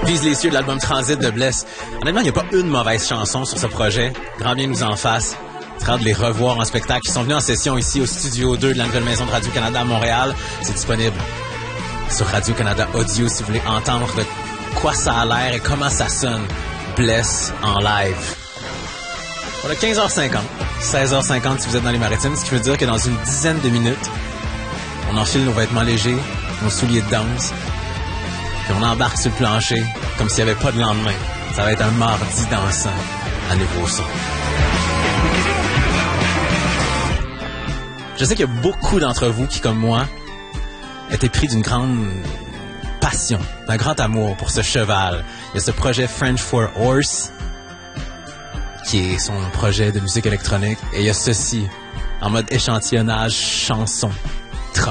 Vise les cieux de l'album Transit de Bless. Honnêtement, il n'y a pas une mauvaise chanson sur ce projet. Grand bien nous en fasse. Très hâte de les revoir en spectacle. Ils sont venus en session ici au Studio 2 de la nouvelle maison de Radio-Canada à Montréal. C'est disponible sur Radio-Canada Audio si vous voulez entendre de quoi ça a l'air et comment ça sonne. Bless en live. On a 15h50, 16h50 si vous êtes dans les Maritimes, ce qui veut dire que dans une dizaine de minutes, on enfile nos vêtements légers, nos souliers de danse, puis on embarque sur le plancher comme s'il n'y avait pas de lendemain. Ça va être un mardi dansant à Nouveau Son. Je sais qu'il y a beaucoup d'entre vous qui, comme moi, étaient pris d'une grande passion, d'un grand amour pour ce cheval. Il y a ce projet French for Horse, qui est son projet de musique électronique. Et il y a ceci, en mode échantillonnage chanson.